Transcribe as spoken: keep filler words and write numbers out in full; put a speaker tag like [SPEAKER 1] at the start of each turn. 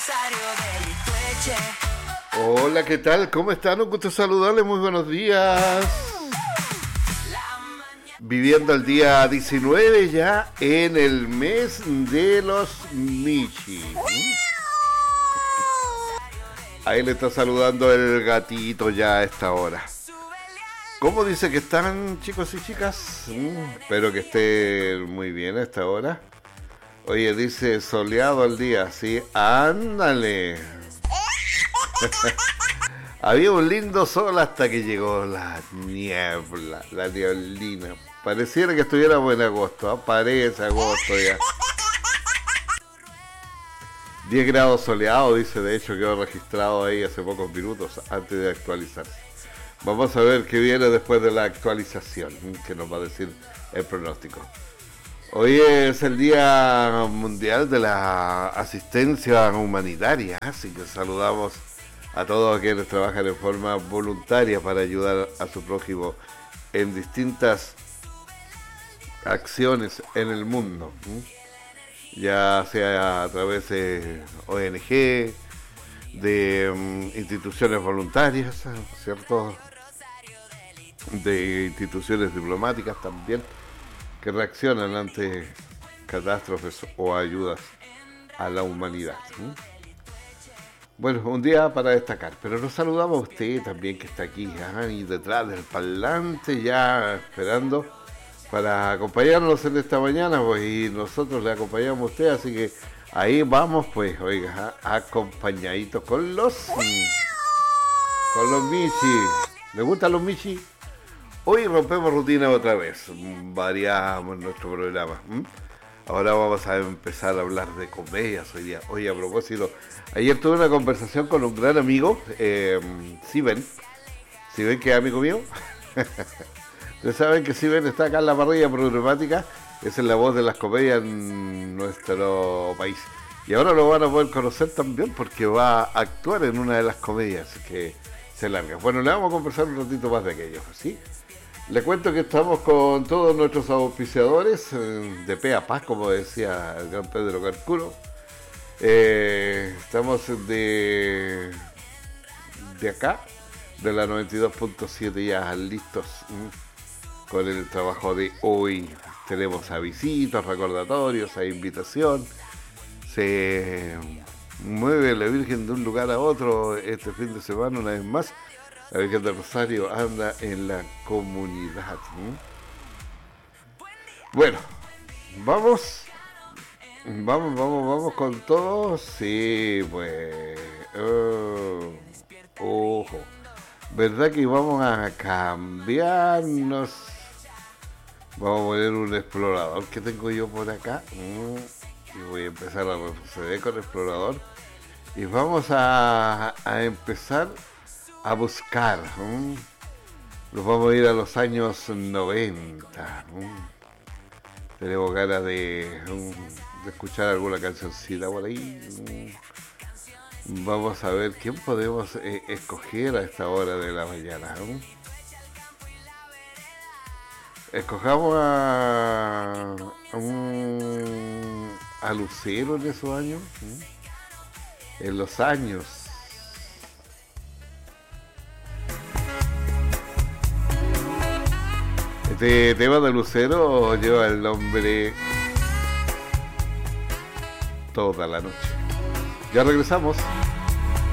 [SPEAKER 1] Hola, ¿qué tal? ¿Cómo están? Un gusto saludarles, muy buenos días. Viviendo el día diecinueve ya en el mes de los Michi. Ahí le está saludando el gatito ya a esta hora. ¿Cómo dice que están, chicos y chicas? Mm, espero que estén muy bien a esta hora. Oye, dice soleado el día, sí, ándale. Había un lindo sol hasta que llegó la niebla, la nieblina. Pareciera que estuviéramos en agosto, ¿eh? Parece agosto ya. diez grados soleado, dice, de hecho quedó registrado ahí hace pocos minutos antes de actualizarse. Vamos a ver qué viene después de la actualización, que nos va a decir el pronóstico. Hoy es el Día Mundial de la Asistencia Humanitaria, así que saludamos a todos quienes trabajan en forma voluntaria para ayudar a su prójimo en distintas acciones en el mundo, ya sea a través de O N G, de um, instituciones voluntarias, ¿cierto? De instituciones diplomáticas también, que reaccionan ante catástrofes o ayudas a la humanidad. ¿Mm? Bueno, un día para destacar, pero nos saludamos a usted también que está aquí, ahí detrás del parlante, ya esperando para acompañarnos en esta mañana, pues, y nosotros le acompañamos a usted, así que ahí vamos, pues, oiga, acompañaditos con los con los Michi. ¿Le gustan los Michi? Hoy rompemos rutina otra vez, variamos nuestro programa. ¿Mm? Ahora vamos a empezar a hablar de comedias hoy día. Oye, a propósito, ayer tuve una conversación con un gran amigo, eh, Siben. Siben, que es amigo mío. Ustedes saben que Siben está acá en la parrilla programática, es la voz de las comedias en nuestro país. Y ahora lo van a poder conocer también porque va a actuar en una de las comedias que se larga. Bueno, le vamos a conversar un ratito más de aquello, ¿sí? Le cuento que estamos con todos nuestros auspiciadores, eh, de pe a pa, como decía el gran Pedro Carcuro. Eh, estamos de, de acá, de la noventa y dos punto siete, ya listos ¿m? Con el trabajo de hoy. Tenemos avisitos, recordatorios, a invitación. Se mueve la Virgen de un lugar a otro este fin de semana una vez más. La Virgen de Rosario anda en la comunidad. ¿Mm? Bueno, vamos, vamos, vamos, vamos con todo. Sí, pues, oh, ojo, ¿verdad que vamos a cambiarnos? Vamos a poner un explorador que tengo yo por acá. ¿Mm? Y voy a empezar a proceder con el explorador. Y vamos a, a empezar a buscar, ¿eh? Nos vamos a ir a los años noventa. ¿eh? Tenemos ganas de, ¿eh? de escuchar alguna cancioncita por ahí. ¿eh? Vamos a ver quién podemos eh, escoger a esta hora de la mañana. ¿eh? Escojamos a, a, un, a Lucero en esos años. ¿eh? En los años. Este tema de Lucero lleva el nombre Toda la Noche. Ya regresamos.